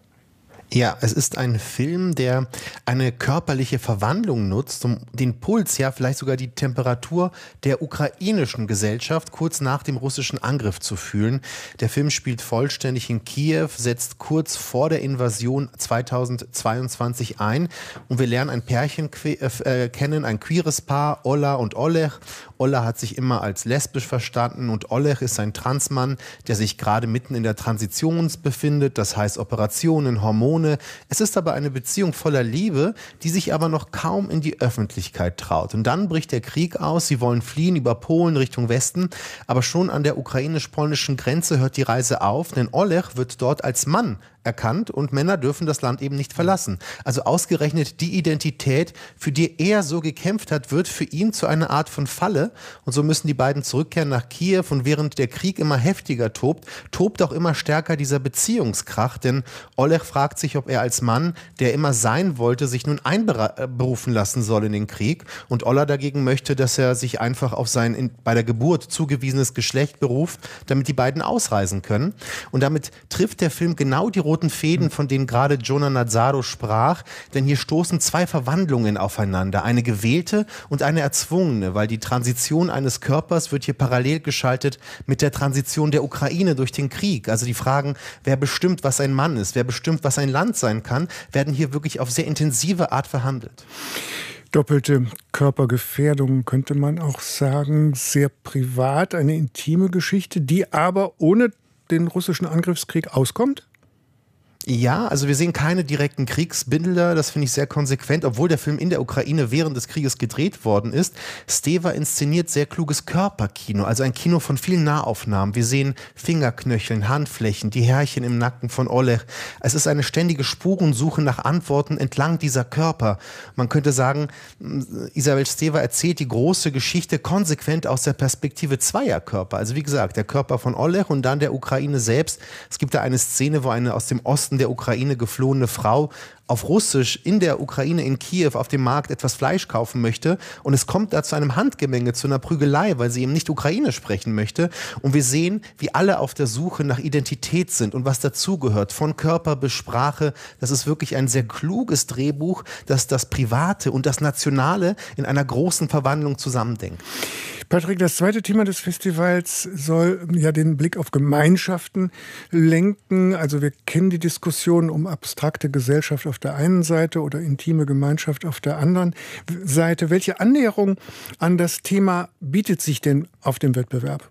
Ja, es ist ein Film, der eine körperliche Verwandlung nutzt, um den Puls, ja vielleicht sogar die Temperatur der ukrainischen Gesellschaft kurz nach dem russischen Angriff zu fühlen. Der Film spielt vollständig in Kiew, setzt kurz vor der Invasion zweitausendzweiundzwanzig ein und wir lernen ein Pärchen äh, kennen, ein queeres Paar, Ola und Oleg. Ola hat sich immer als lesbisch verstanden und Oleg ist ein Transmann, der sich gerade mitten in der Transition befindet, das heißt Operationen, Hormone. Es ist aber eine Beziehung voller Liebe, die sich aber noch kaum in die Öffentlichkeit traut. Und dann bricht der Krieg aus, sie wollen fliehen über Polen Richtung Westen, aber schon an der ukrainisch-polnischen Grenze hört die Reise auf, denn Oleg wird dort als Mann erkannt und Männer dürfen das Land eben nicht verlassen. Also ausgerechnet die Identität, für die er so gekämpft hat, wird für ihn zu einer Art von Falle und so müssen die beiden zurückkehren nach Kiew und während der Krieg immer heftiger tobt, tobt auch immer stärker dieser Beziehungskrach, denn Oleg fragt sich, ob er als Mann, der immer sein wollte, sich nun einberufen lassen soll in den Krieg und Ola dagegen möchte, dass er sich einfach auf sein in, bei der Geburt zugewiesenes Geschlecht beruft, damit die beiden ausreisen können und damit trifft der Film genau die roten Fäden, von denen gerade Jonah Nazzaro sprach, denn hier stoßen zwei Verwandlungen aufeinander, eine gewählte und eine erzwungene, weil die Transition eines Körpers wird hier parallel geschaltet mit der Transition der Ukraine durch den Krieg. Also die Fragen, wer bestimmt, was ein Mann ist, wer bestimmt, was ein Land sein kann, werden hier wirklich auf sehr intensive Art verhandelt. Doppelte Körpergefährdung könnte man auch sagen, sehr privat, eine intime Geschichte, die aber ohne den russischen Angriffskrieg auskommt? Ja, also wir sehen keine direkten Kriegsbilder, das finde ich sehr konsequent, obwohl der Film in der Ukraine während des Krieges gedreht worden ist. Steva inszeniert sehr kluges Körperkino, also ein Kino von vielen Nahaufnahmen. Wir sehen Fingerknöcheln, Handflächen, die Härchen im Nacken von Oleg. Es ist eine ständige Spurensuche nach Antworten entlang dieser Körper. Man könnte sagen, Isabel Steva erzählt die große Geschichte konsequent aus der Perspektive zweier Körper. Also wie gesagt, der Körper von Oleg und dann der Ukraine selbst. Es gibt da eine Szene, wo eine aus dem Osten Osten der Ukraine geflohene Frau auf Russisch in der Ukraine, in Kiew, auf dem Markt etwas Fleisch kaufen möchte. Und es kommt da zu einem Handgemenge, zu einer Prügelei, weil sie eben nicht Ukrainisch sprechen möchte. Und wir sehen, wie alle auf der Suche nach Identität sind und was dazugehört, von Körper bis Sprache. Das ist wirklich ein sehr kluges Drehbuch, das das Private und das Nationale in einer großen Verwandlung zusammendenkt. Patrick, das zweite Thema des Festivals soll ja den Blick auf Gemeinschaften lenken. Also wir kennen die Diskussion um abstrakte Gesellschaft auf der einen Seite oder intime Gemeinschaft auf der anderen Seite. Welche Annäherung an das Thema bietet sich denn auf dem Wettbewerb?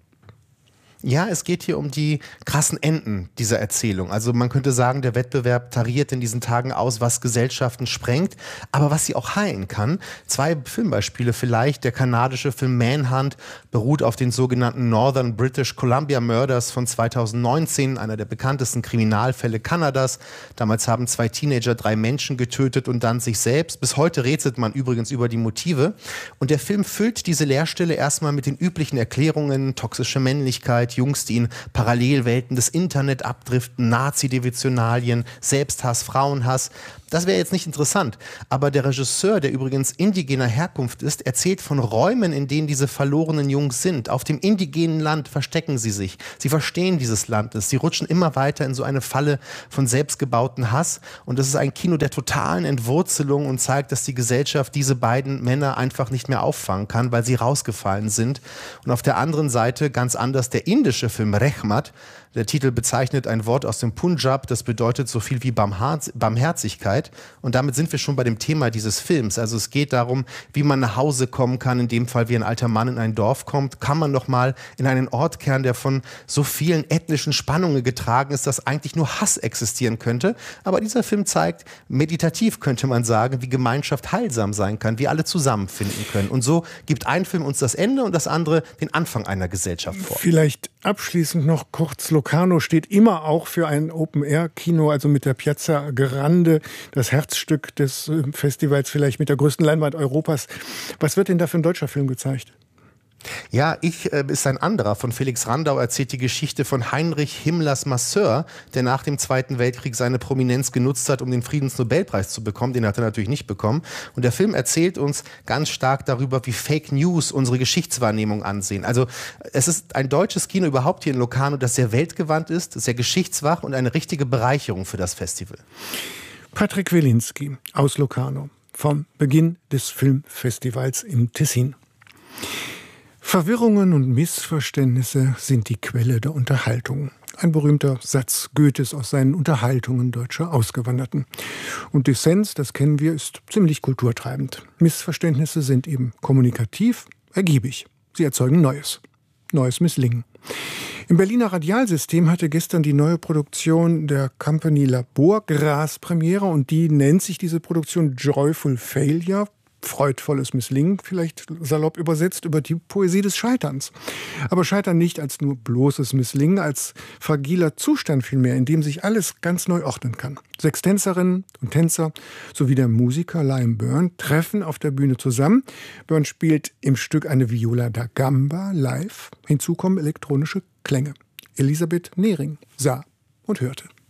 Ja, es geht hier um die krassen Enden dieser Erzählung. Also man könnte sagen, der Wettbewerb tariert in diesen Tagen aus, was Gesellschaften sprengt, aber was sie auch heilen kann. Zwei Filmbeispiele vielleicht. Der kanadische Film Manhunt beruht auf den sogenannten Northern British Columbia Murders von zweitausendneunzehn, einer der bekanntesten Kriminalfälle Kanadas. Damals haben zwei Teenager drei Menschen getötet und dann sich selbst. Bis heute rätselt man übrigens über die Motive. Und der Film füllt diese Leerstelle erstmal mit den üblichen Erklärungen, toxische Männlichkeit, Jungs, die in Parallelwelten des Internet abdriften, Nazi-Devotionalien, Selbsthass, Frauenhass. Das wäre jetzt nicht interessant. Aber der Regisseur, der übrigens indigener Herkunft ist, erzählt von Räumen, in denen diese verlorenen Jungs sind. Auf dem indigenen Land verstecken sie sich. Sie verstehen dieses Landes. Sie rutschen immer weiter in so eine Falle von selbstgebauten Hass. Und das ist ein Kino der totalen Entwurzelung und zeigt, dass die Gesellschaft diese beiden Männer einfach nicht mehr auffangen kann, weil sie rausgefallen sind. Und auf der anderen Seite ganz anders der indische Film Rehmat. Der Titel bezeichnet ein Wort aus dem Punjab, das bedeutet so viel wie Barmherzigkeit. Und damit sind wir schon bei dem Thema dieses Films. Also es geht darum, wie man nach Hause kommen kann, in dem Fall wie ein alter Mann in ein Dorf kommt. Kann man noch mal in einen Ort kehren, der von so vielen ethnischen Spannungen getragen ist, dass eigentlich nur Hass existieren könnte. Aber dieser Film zeigt, meditativ könnte man sagen, wie Gemeinschaft heilsam sein kann, wie alle zusammenfinden können. Und so gibt ein Film uns das Ende und das andere den Anfang einer Gesellschaft vor. Vielleicht abschließend noch kurz, Locarno steht immer auch für ein Open-Air-Kino, also mit der Piazza Grande, das Herzstück des Festivals, vielleicht mit der größten Leinwand Europas. Was wird denn da für ein deutscher Film gezeigt? Ja, Ich äh, ist ein anderer von Felix Randau, erzählt die Geschichte von Heinrich Himmlers Masseur, der nach dem Zweiten Weltkrieg seine Prominenz genutzt hat, um den Friedensnobelpreis zu bekommen. Den hat er natürlich nicht bekommen. Und der Film erzählt uns ganz stark darüber, wie Fake News unsere Geschichtswahrnehmung ansehen. Also es ist ein deutsches Kino überhaupt hier in Locarno, das sehr weltgewandt ist, sehr geschichtswach und eine richtige Bereicherung für das Festival. Patrick Wilinski aus Locarno vom Beginn des Filmfestivals im Tessin. Verwirrungen und Missverständnisse sind die Quelle der Unterhaltung. Ein berühmter Satz Goethes aus seinen Unterhaltungen deutscher Ausgewanderten. Und Dissens, das kennen wir, ist ziemlich kulturtreibend. Missverständnisse sind eben kommunikativ, ergiebig. Sie erzeugen Neues. Neues Misslingen. Im Berliner Radialsystem hatte gestern die neue Produktion der Company Laborgras Premiere und die nennt sich diese Produktion Joyful Failure. Freudvolles Misslingen, vielleicht salopp übersetzt, über die Poesie des Scheiterns. Aber Scheitern nicht als nur bloßes Misslingen, als fragiler Zustand vielmehr, in dem sich alles ganz neu ordnen kann. Sechs Tänzerinnen und Tänzer sowie der Musiker Liam Byrne treffen auf der Bühne zusammen. Byrne spielt im Stück eine Viola da Gamba live. Hinzu kommen elektronische Klänge. Elisabeth Nehring sah und hörte.